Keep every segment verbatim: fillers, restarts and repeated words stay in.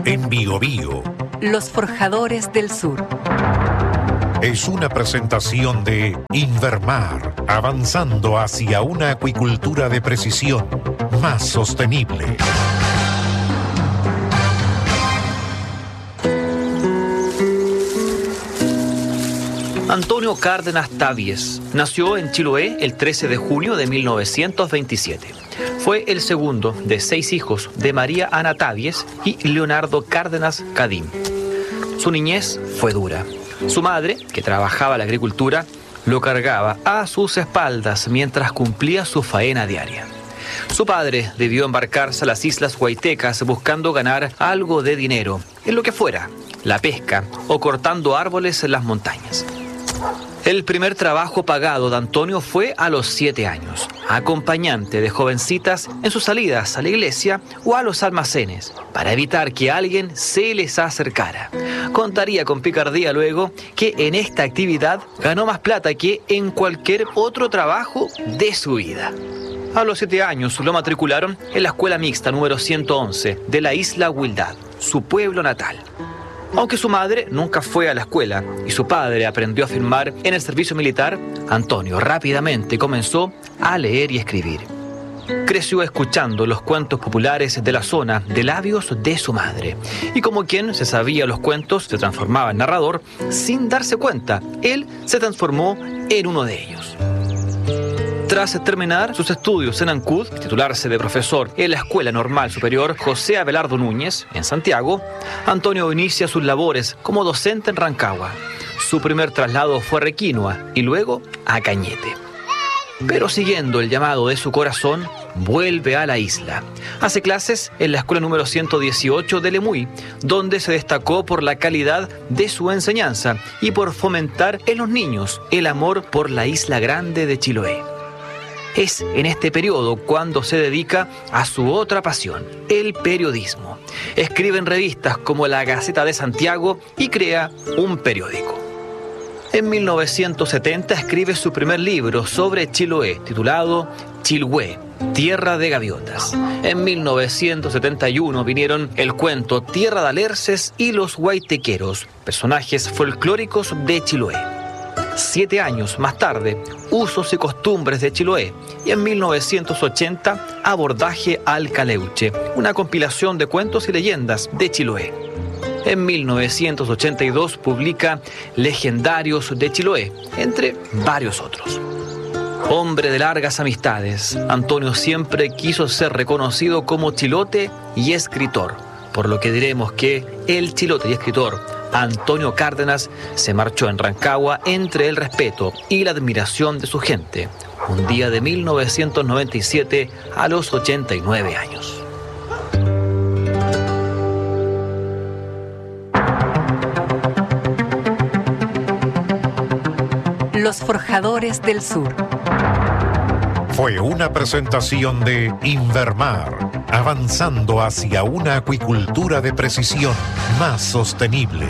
En Biobío. Los Forjadores del Sur. Es una presentación de Invermar, avanzando hacia una acuicultura de precisión más sostenible. Antonio Cárdenas Tavies nació en Chiloé el trece de junio de mil novecientos veintisiete. Fue el segundo de seis hijos de María Ana Tavies y Leonardo Cárdenas Cadín. Su niñez fue dura. Su madre, que trabajaba la agricultura, lo cargaba a sus espaldas mientras cumplía su faena diaria. Su padre debió embarcarse a las Islas Huaytecas buscando ganar algo de dinero, en lo que fuera, la pesca o cortando árboles en las montañas. El primer trabajo pagado de Antonio fue a los siete años, acompañante de jovencitas en sus salidas a la iglesia o a los almacenes, para evitar que alguien se les acercara. Contaría con picardía luego que en esta actividad ganó más plata que en cualquier otro trabajo de su vida. A los siete años lo matricularon en la escuela mixta número ciento once de la isla Huildad, su pueblo natal. Aunque su madre nunca fue a la escuela y su padre aprendió a firmar en el servicio militar, Antonio rápidamente comenzó a leer y escribir. Creció escuchando los cuentos populares de la zona de labios de su madre. Y como quien se sabía los cuentos se transformaba en narrador, sin darse cuenta, él se transformó en uno de ellos. Tras terminar sus estudios en Ancud, titularse de profesor en la Escuela Normal Superior José Abelardo Núñez, en Santiago, Antonio inicia sus labores como docente en Rancagua. Su primer traslado fue a Requinoa y luego a Cañete. Pero siguiendo el llamado de su corazón, vuelve a la isla. Hace clases en la escuela número ciento dieciocho de Lemuy, donde se destacó por la calidad de su enseñanza y por fomentar en los niños el amor por la isla grande de Chiloé. Es en este periodo cuando se dedica a su otra pasión, el periodismo. Escribe en revistas como La Gaceta de Santiago y crea un periódico. En mil novecientos setenta escribe su primer libro sobre Chiloé, titulado Chilhue, Tierra de Gaviotas. En mil novecientos setenta y uno vinieron el cuento Tierra de Alerces y los Huaytequeros, personajes folclóricos de Chiloé. Siete años más tarde, Usos y costumbres de Chiloé, y en mil novecientos ochenta, Abordaje al Caleuche, una compilación de cuentos y leyendas de Chiloé. En mil novecientos ochenta y dos publica Legendarios de Chiloé, entre varios otros. Hombre de largas amistades, Antonio siempre quiso ser reconocido como chilote y escritor, por lo que diremos que el chilote y escritor Antonio Cárdenas se marchó en Rancagua entre el respeto y la admiración de su gente, un día de mil novecientos noventa y siete a los ochenta y nueve años. Los Forjadores del Sur. Fue una presentación de Invermar, avanzando hacia una acuicultura de precisión más sostenible.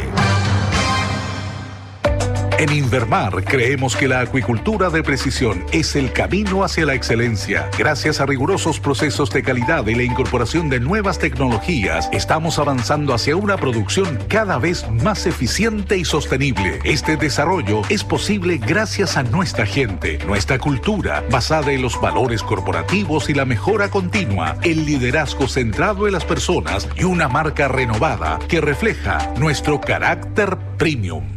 En Invermar creemos que la acuicultura de precisión es el camino hacia la excelencia. Gracias a rigurosos procesos de calidad y la incorporación de nuevas tecnologías, estamos avanzando hacia una producción cada vez más eficiente y sostenible. Este desarrollo es posible gracias a nuestra gente, nuestra cultura, basada en los valores corporativos y la mejora continua, el liderazgo centrado en las personas y una marca renovada que refleja nuestro carácter premium.